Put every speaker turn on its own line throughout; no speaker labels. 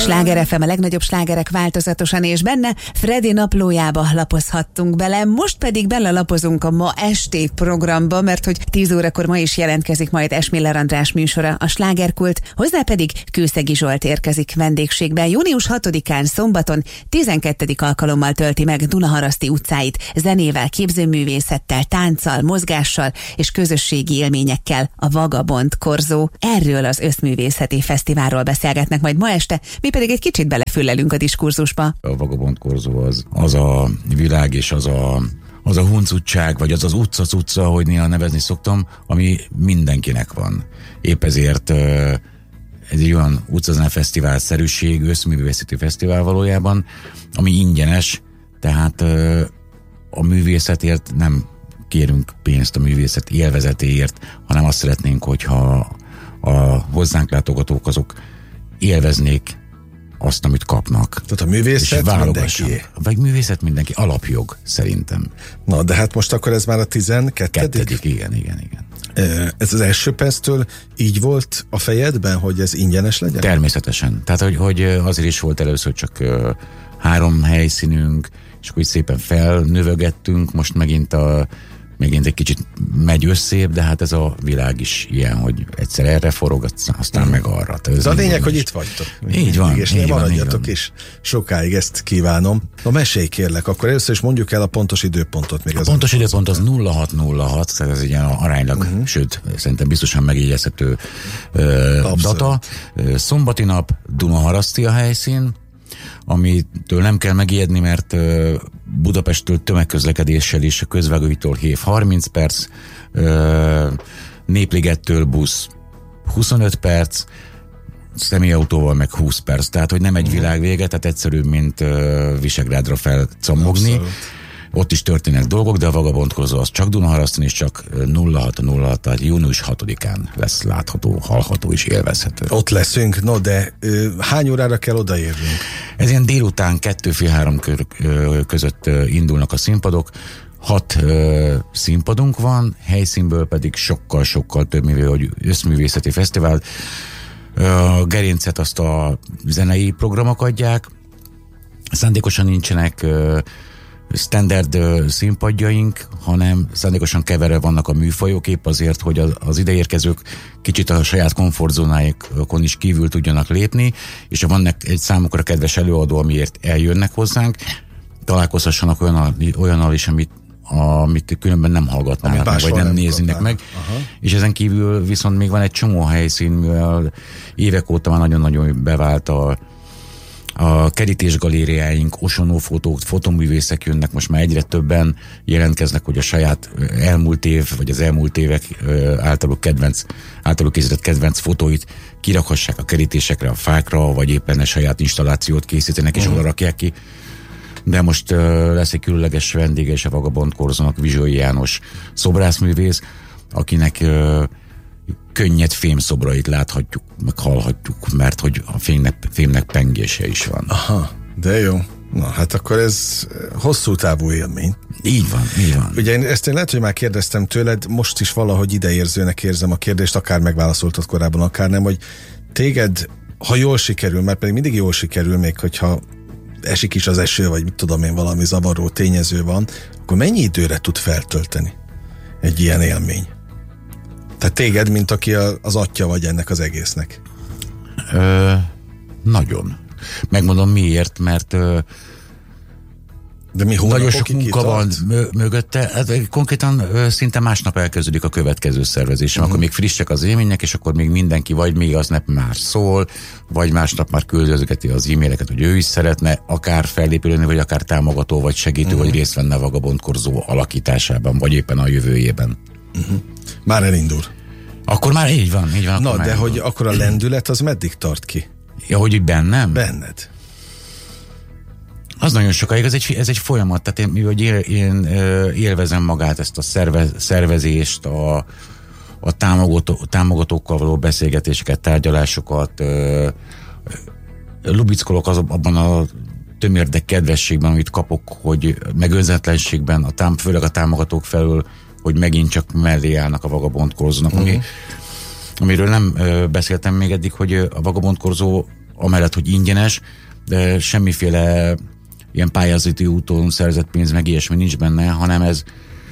Sláger FM, a legnagyobb slágerek változatosan, és benne Freddy naplójába lapozhattunk bele, most pedig belelapozunk a ma esti programba, mert hogy 10 órakor ma is jelentkezik majd Esmiller András műsora, a Slágerkult, hozzá pedig Kőszegi Zsolt érkezik vendégségben. Június 6-án szombaton 12. alkalommal tölti meg Dunaharaszti utcáit zenével, képzőművészettel, tánccal, mozgással és közösségi élményekkel a Vagabond Korzó. Erről az összművészeti fesztiválról beszélgetnek majd ma este, mi pedig egy kicsit belefüllelünk a diskurzusba.
A Vagabond Korzó az a világ és az a huncutság, vagy az utca, ahogy néha nevezni szoktam, ami mindenkinek van. Épp ezért ez egy olyan utcazene fesztivál-szerűség, összművészeti fesztivál valójában, ami ingyenes, tehát a művészetért nem kérünk pénzt a művészet élvezetéért, hanem azt szeretnénk, hogyha a hozzánk látogatók azok élveznék azt, amit kapnak.
Tehát a művészet mindenki.
Vagy művészet mindenki, alapjog szerintem.
Na, de hát most akkor ez már a 12.
Igen.
Ez az első perctől így volt a fejedben, hogy ez ingyenes legyen?
Természetesen. Tehát, hogy azért is volt először csak 3 helyszínünk, és akkor szépen felnövegettünk, most megint egy kicsit megy összébb, de hát ez a világ is ilyen, hogy egyszer erre forog, aztán meg arra.
Ez a lényeg, hogy itt vagytok.
Így van.
És ne maradjatok is sokáig, ezt kívánom. Na, mesélj kérlek, akkor először is mondjuk el a pontos időpontot. Még
a pontos időpont az 0606, tehát ez egy ilyen aránylag, sőt, szerintem biztosan megjegyezhető data. Szombati nap, Dunaharaszti a helyszín, amitől nem kell megijedni, mert Budapesttől tömegközlekedéssel is, a Közvágóitól Hév 30 perc, Népligettől busz 25 perc, személyautóval meg 20 perc, tehát hogy nem egy világvége, tehát egyszerűbb, mint Visegrádra felcammogni. Abszolút. Ott is történnek dolgok, de a Vagabond Korzó az csak Dunaharasztin, és csak 06, tehát június 6-án lesz látható, hallható és élvezhető.
Ott leszünk, no de hány órára kell odaérnünk?
Ez ilyen délután 2-3 között indulnak a színpadok. 6 színpadunk van, helyszínből pedig sokkal több, mivel hogy összművészeti fesztivál. A gerincet azt a zenei programok adják, szándékosan nincsenek standard színpadjaink, hanem szándékosan keverve vannak a műfajok, épp azért, hogy az ideérkezők kicsit a saját komfortzónáikon is kívül tudjanak lépni, és ha van egy számukra kedves előadó, amiért eljönnek hozzánk, találkozhassanak olyannal is, amit különben nem hallgatnának meg, vagy nem néznének meg. Aha. És ezen kívül viszont még van egy csomó helyszín, mivel évek óta már nagyon-nagyon bevált a kerítésgalériáink, osonófotók, fotoművészek jönnek, most már egyre többen jelentkeznek, hogy a saját elmúlt év, vagy az elmúlt évek általuk készített kedvenc fotóit kirakhassák a kerítésekre, a fákra, vagy éppen a saját installációt készítenek, és oda rakják ki. De most lesz egy különleges vendége és a Vagabond Korzónak, Vizsói János szobrászművész, akinek könnyed fémszobrait láthatjuk, meg hallhatjuk, mert hogy a fémnek pengése is van.
Aha, de jó. Na, hát akkor ez hosszú távú élmény.
Így van.
Ugye ezt én lehet, hogy már kérdeztem tőled, most is valahogy ideérzőnek érzem a kérdést, akár megválaszoltad korábban, akár nem, hogy téged, ha jól sikerül, mert pedig mindig jól sikerül, még hogyha esik is az eső, vagy mit tudom én, valami zavaró tényező van, akkor mennyi időre tud feltölteni egy ilyen élmény? Tehát téged, mint aki az atya vagy ennek az egésznek.
Nagyon. Megmondom miért, mert
de mi
nagyon sok munka van mögötte. Hát konkrétan szinte másnap elkezdődik a következő szervezésem. Akkor még frissek az élmények, és akkor még mindenki vagy még aznap már szól, vagy másnap már küldözgeti az e-maileket, hogy ő is szeretne akár fellépülni, vagy akár támogató, vagy segítő, vagy részt venne a Vagabond Korzó alakításában, vagy éppen a jövőjében.
Már elindul.
Akkor már így van.
Na, de hogy akkor a lendület az meddig tart ki?
Ja, hogy bennem?
Benned.
Az nagyon sokáig, ez egy folyamat, tehát én élvezem magát, ezt a szervezést, a támogatókkal való beszélgetéseket, tárgyalásokat, lubickolok abban a tömérdek kedvességben, amit kapok, hogy meg önzetlenségben, főleg a támogatók felől, hogy megint csak mellé állnak a Vagabond Korzónak, amiről nem beszéltem még eddig, hogy a Vagabond Korzó amellett, hogy ingyenes, de semmiféle ilyen pályázati úton szerzett pénz, meg ilyesmi nincs benne, hanem ez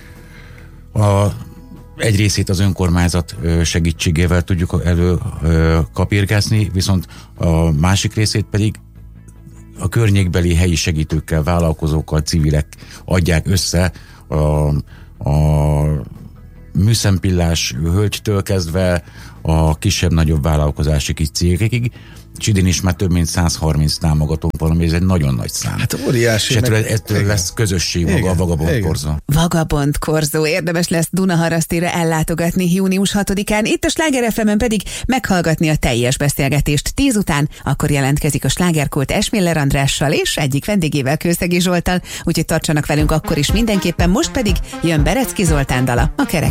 egy részét az önkormányzat segítségével tudjuk kapirgászni, viszont a másik részét pedig a környékbeli helyi segítőkkel, vállalkozókkal, civilek adják össze a műszempillás hölgytől kezdve a kisebb-nagyobb vállalkozási kis cégekig, és idén is már több mint 130 támogatónk valami, ez egy nagyon nagy szám.
Hát óriási.
És ettől lesz közösség maga a Vagabond Korzó.
Vagabond Korzó. Érdemes lesz Dunaharasztira ellátogatni június 6-án, itt a Sláger FM-en pedig meghallgatni a teljes beszélgetést 10 után, akkor jelentkezik a slágerkult Esmiller Andrással és egyik vendégével, Kőszegi Zsolttal, úgyhogy tartsanak velünk akkor is mindenképpen, most pedig jön Berecki Zoltán dala, a Kerek